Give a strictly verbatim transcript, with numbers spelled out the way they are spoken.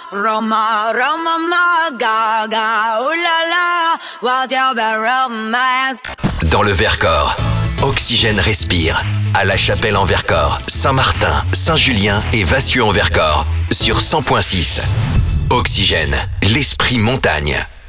Roma, Roma, ma, gaga, ooh la la, what your romance. Dans le Vercors, Oxygène respire. À La Chapelle en Vercors, Saint-Martin, Saint-Julien et Vassieux en Vercors. Sur cent point six. Oxygène, l'esprit montagne.